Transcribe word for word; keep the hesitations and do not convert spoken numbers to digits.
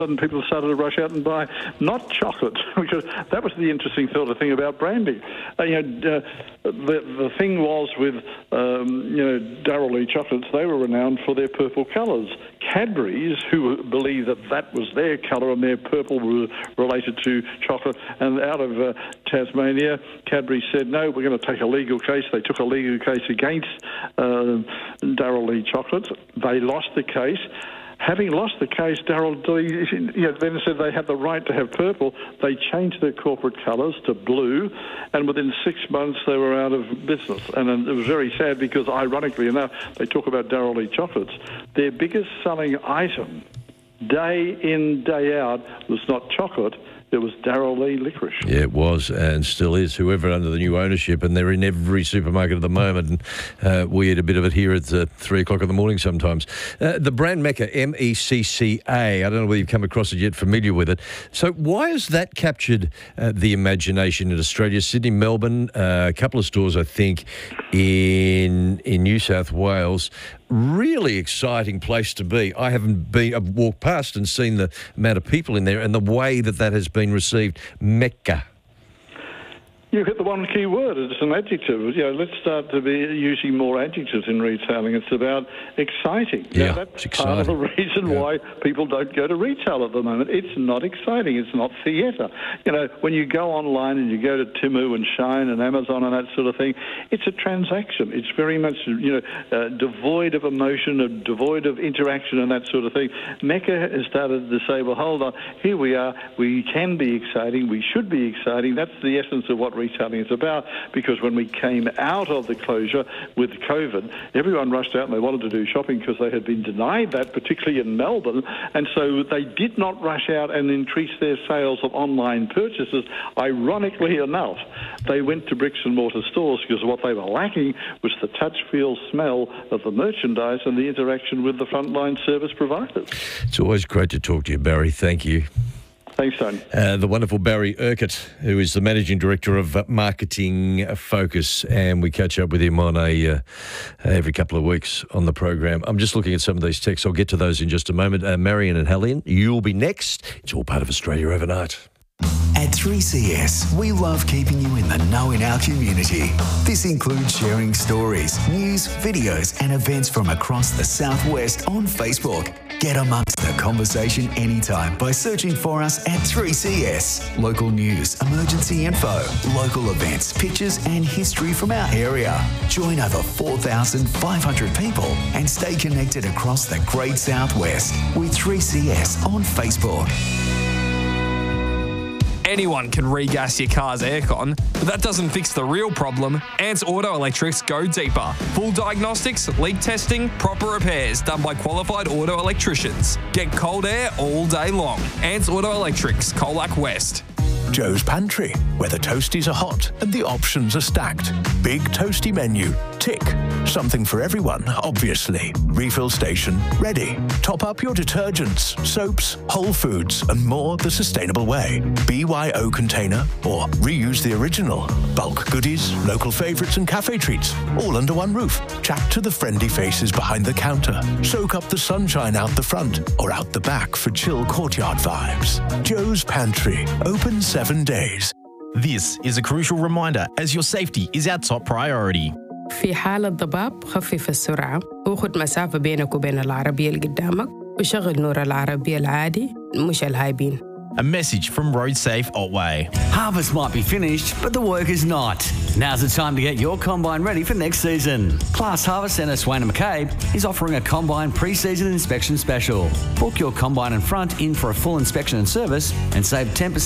And people started to rush out and buy not chocolate, because that was the interesting sort of thing about branding. Uh, you know, uh, the the thing was with um, you know Darrell Lea chocolates, they were renowned for their purple colours. Cadbury's, who believed that that was their colour and their purple was related to chocolate, and out of uh, Tasmania, Cadbury said, no, we're going to take a legal case. They took a legal case against uh, Darrell Lea chocolates. They lost the case. Having lost the case, Darrell Lea you know, then said they had the right to have purple. They changed their corporate colours to blue, and within six months they were out of business. And it was very sad because, ironically enough, they talk about Darrell Lea chocolates. Their biggest selling item, day in, day out, was not chocolate. It was Darrell Lea licorice. Yeah, it was and still is, whoever under the new ownership, and they're in every supermarket at the moment. And uh, we eat a bit of it here at uh, three o'clock in the morning sometimes. Uh, the brand Mecca, M E C C A, I don't know whether you've come across it yet, familiar with it. So why has that captured uh, the imagination in Australia? Sydney, Melbourne, uh, a couple of stores, I think, in in New South Wales. Really exciting place to be. I haven't been, I've walked past and seen the amount of people in there and the way that that has been received. Mecca. You hit the one key word. It's an adjective. You know, let's start to be using more adjectives in retailing. It's about exciting. Yeah, now, that's it's exciting. Part of the reason yeah. why people don't go to retail at the moment. It's not exciting. It's not theatre. You know, when you go online and you go to Temu and Shine and Amazon and that sort of thing, it's a transaction. It's very much, you know, uh, devoid of emotion, uh, devoid of interaction and that sort of thing. Mecca has started to say, well, hold on, here we are. We can be exciting. We should be exciting. That's the essence of what retailing is about, because when we came out of the closure with COVID, everyone rushed out and they wanted to do shopping because they had been denied that, particularly in Melbourne, and so they did not rush out and increase their sales of online purchases. Ironically enough, they went to bricks and mortar stores because what they were lacking was the touch, feel, smell of the merchandise and the interaction with the frontline service providers. It's always great to talk to you, Barry. Thank you. Thanks, Tony. Uh, the wonderful Barry Urquhart, who is the Managing Director of uh, Marketing Focus, and we catch up with him on a uh, every couple of weeks on the program. I'm just looking at some of these texts. I'll get to those in just a moment. Uh, Marion and Helene, you'll be next. It's all part of Australia Overnight. At three C S, we love keeping you in the know in our community. This includes sharing stories, news, videos and events from across the Southwest on Facebook. Get amongst the conversation anytime by searching for us at three C S. Local news, emergency info, local events, pictures and history from our area. Join over four thousand five hundred people and stay connected across the Great Southwest with three C S on Facebook. Anyone can regas your car's aircon, but that doesn't fix the real problem. Ants Auto Electrics go deeper. Full diagnostics, leak testing, proper repairs done by qualified auto electricians. Get cold air all day long. Ants Auto Electrics, Colac West. Joe's Pantry, where the toasties are hot and the options are stacked. Big toasty menu, tick. Something for everyone, obviously. Refill station, ready. Top up your detergents, soaps, whole foods, and more the sustainable way. B Y O container or reuse the original. Bulk goodies, local favourites and cafe treats, all under one roof. Chat to the friendly faces behind the counter. Soak up the sunshine out the front or out the back for chill courtyard vibes. Joe's Pantry, open seven days. This is a crucial reminder as your safety is our top priority. في حالة ضباب خفف السرعة وخد مسافة بينك وبين العربية اللي قدامك وشغل نور العربية العادي مش الهايبين. A message from RoadSafe Otway. Harvest might be finished, but the work is not. Now's the time to get your combine ready for next season. Class Harvest Centre Swain and McCabe is offering a combine pre-season inspection special. Book your combine and front in for a full inspection and service and save ten percent